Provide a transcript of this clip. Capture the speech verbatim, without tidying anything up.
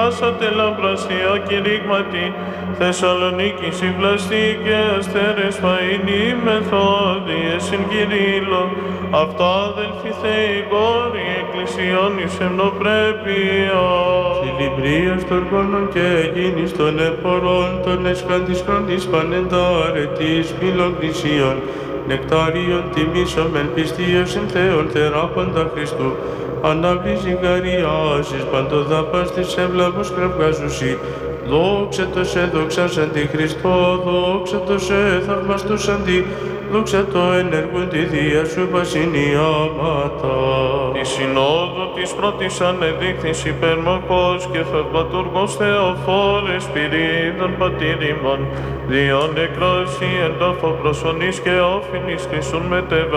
Άσατε λαμπρασία κηρύγματι, Θεσσαλονίκη συμπλαστή και αστέρες φαΐνη μεθόδιες συν Κυρίλλο, αυτά αδελφοί Θεοί κόρη εκκλησιών εις εμνοπρέπεια. Φιλιμπρίας των κόνων και εκείνης των επορών, των εσχάντης χρονής πανεντάρετης φιλοκρισίων, νεκτάριον τιμήσεων μελπιστίως εν Θεόν θεράποντα Χριστού, αναβλή ζυγαριάσεις παντοδάπας της ευλαβούς κραυγάζουσι, δόξα το σε δόξας αντί Χριστό, δόξα το σε θαυμαστός αντί, δόξα το ενεργούν τη Δία σου βασινιάματα. Τη συνόδου της πρώτης ανεδείχθης υπερμαχός και θαυματουργός Θεοφόρες Πυρίδων πατήρ ημών, διόν νεκρός ή εν τάφο προσωνής και όφιλης Χριστούν μετέβα